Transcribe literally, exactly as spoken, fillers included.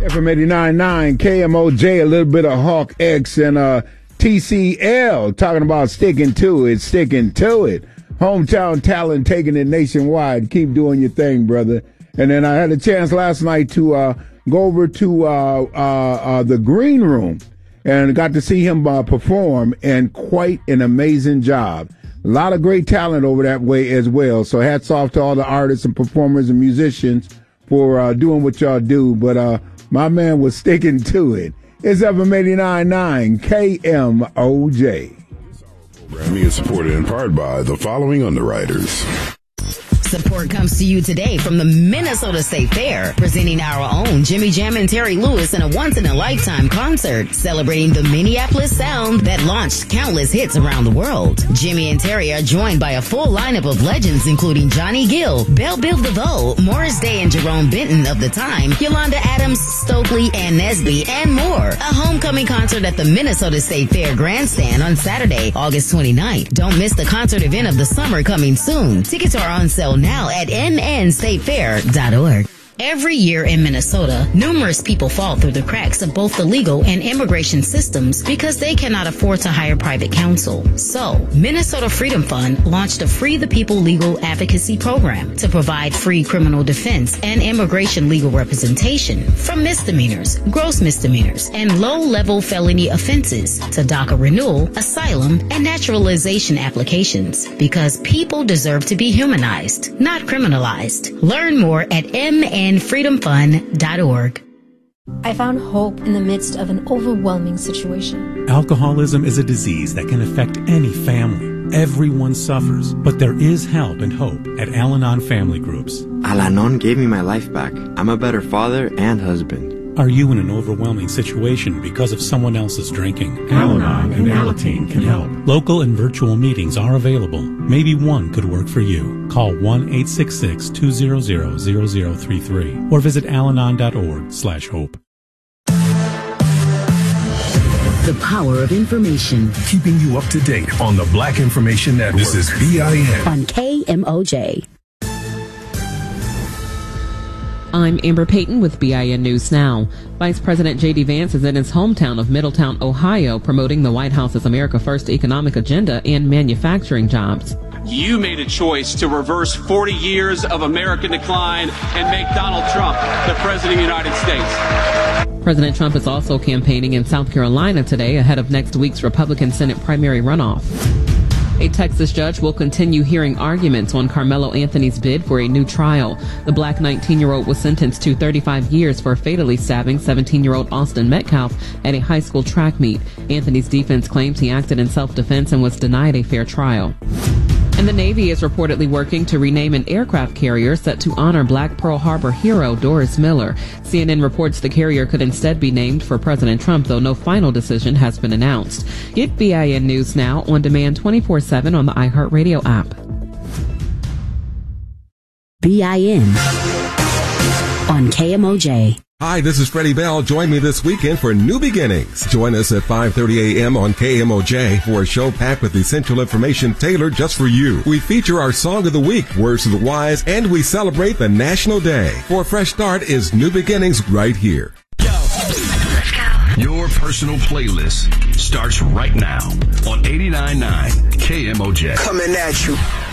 F M eighty-nine point nine, K M O J, a little bit of Hawk X and uh, T C L, talking about sticking to it, sticking to it. Hometown talent taking it nationwide. Keep doing your thing, brother. And then I had a chance last night to uh, go over to uh, uh, uh, the Green Room and got to see him uh, perform, and quite an amazing job. A lot of great talent over that way as well. So hats off to all the artists and performers and musicians for uh, doing what y'all do. But uh, my man was sticking to it. It's F M eighty-nine point nine, K M O J. Programming is supported in part by the following underwriters. Support comes to you today from the Minnesota State Fair, presenting our own Jimmy Jam and Terry Lewis in a once-in-a-lifetime concert, celebrating the Minneapolis sound that launched countless hits around the world. Jimmy and Terry are joined by a full lineup of legends, including Johnny Gill, Belle Biv DeVoe, Morris Day and Jerome Benton of the time, Yolanda Adams, Stokely, Ann Nesby, and more. A homecoming concert at the Minnesota State Fair Grandstand on Saturday, August twenty-ninth. Don't miss the concert event of the summer coming soon. Tickets are on sale now at m n state fair dot org. Every year in Minnesota, numerous people fall through the cracks of both the legal and immigration systems because they cannot afford to hire private counsel. So, Minnesota Freedom Fund launched a Free the People legal advocacy program to provide free criminal defense and immigration legal representation from misdemeanors, gross misdemeanors, and low-level felony offenses to DACA renewal, asylum, and naturalization applications, because people deserve to be humanized, not criminalized. Learn more at m n freedom fund dot org. I found hope in the midst of an overwhelming situation. Alcoholism is a disease that can affect any family. Everyone suffers, but there is help and hope at Al-Anon Family Groups. Al-Anon gave me my life back. I'm a better father and husband. Are you in an overwhelming situation because of someone else's drinking? Al-Anon and Alateen can help. Local and virtual meetings are available. Maybe one could work for you. Call one eight six six, two zero zero, zero zero three three or visit alanon dot org slash hope. The power of information. Keeping you up to date on the Black Information Network. This is B I N on K M O J. I'm Amber Payton with B I N News Now. Vice President J D Vance is in his hometown of Middletown, Ohio, promoting the White House's America First economic agenda and manufacturing jobs. You made a choice to reverse forty years of American decline and make Donald Trump the President of the United States. President Trump is also campaigning in South Carolina today ahead of next week's Republican Senate primary runoff. A Texas judge will continue hearing arguments on Carmelo Anthony's bid for a new trial. The black nineteen-year-old was sentenced to thirty-five years for fatally stabbing seventeen-year-old Austin Metcalf at a high school track meet. Anthony's defense claims he acted in self-defense and was denied a fair trial. And the Navy is reportedly working to rename an aircraft carrier set to honor Black Pearl Harbor hero Doris Miller. C N N reports the carrier could instead be named for President Trump, though no final decision has been announced. Get B I N News Now on demand twenty-four seven on the iHeartRadio app. B I N on K M O J. Hi, this is Freddie Bell. Join me this weekend for New Beginnings. Join us at five thirty a.m. on K M O J for a show packed with essential information tailored just for you. We feature our Song of the Week, Words of the Wise, and we celebrate the National Day. For a fresh start is New Beginnings right here. Your personal playlist starts right now on eighty-nine point nine K M O J. Coming at you.